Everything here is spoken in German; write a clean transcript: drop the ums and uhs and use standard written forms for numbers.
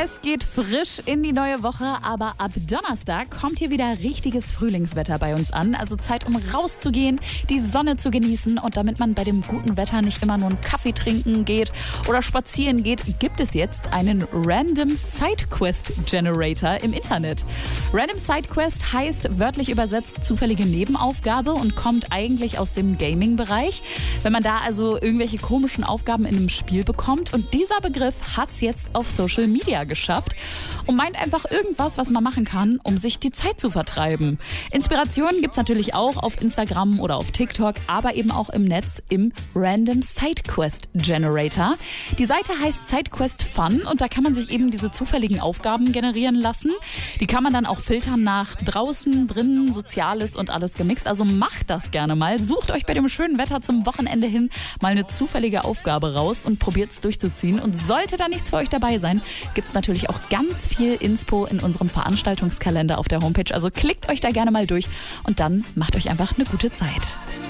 Es geht frisch in die neue Woche, aber ab Donnerstag kommt hier wieder richtiges Frühlingswetter bei uns an. Also Zeit, um rauszugehen, die Sonne zu genießen. Und damit man bei dem guten Wetter nicht immer nur einen Kaffee trinken geht oder spazieren geht, gibt es jetzt einen Random Sidequest Generator im Internet. Random Sidequest heißt wörtlich übersetzt zufällige Nebenaufgabe und kommt eigentlich aus dem Gaming-Bereich. Wenn man da also irgendwelche komischen Aufgaben in einem Spiel bekommt. Und dieser Begriff hat es jetzt auf Social Media geschafft und meint einfach irgendwas, was man machen kann, um sich die Zeit zu vertreiben. Inspirationen gibt es natürlich auch auf Instagram oder auf TikTok, aber eben auch im Netz im Random Sidequest Generator. Die Seite heißt Sidequest Fun und da kann man sich eben diese zufälligen Aufgaben generieren lassen. Die kann man dann auch filtern nach draußen, drinnen, Soziales und alles gemixt. Also macht das gerne mal. Sucht euch bei dem schönen Wetter zum Wochenende hin mal eine zufällige Aufgabe raus und probiert es durchzuziehen. Und sollte da nichts für euch dabei sein, gibt es natürlich auch ganz viel Inspo in unserem Veranstaltungskalender auf der Homepage. Also klickt euch da gerne mal durch und dann macht euch einfach eine gute Zeit.